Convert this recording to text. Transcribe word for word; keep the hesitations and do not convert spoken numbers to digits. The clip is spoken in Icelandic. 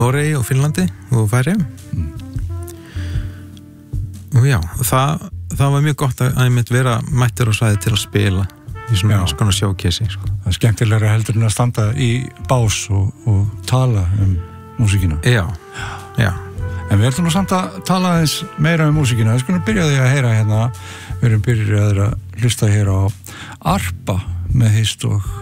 Noregi og Finnlandi og Færeyjum mm. og já, það, það var mjög gott að ég mitt vera mættur á svæði til að spila í svona skona sjókessi sko. Það er skemmtilegra heldur en að standa í bás og, og tala um músíkina. Já, já. En við ætlum nú samt að tala eins meira um músíkina. Við skulum byrja því að heyra hérna, við erum byrjaðir að hlusta hér á Arpa með Hist og